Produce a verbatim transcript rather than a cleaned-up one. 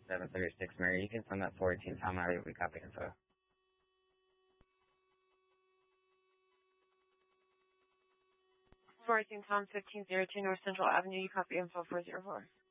seven thirty-six Mary. You can send that fourteen Tom Alley. We copy info. fourteen Tom, fifteen oh two North Central Avenue. You copy info four zero four.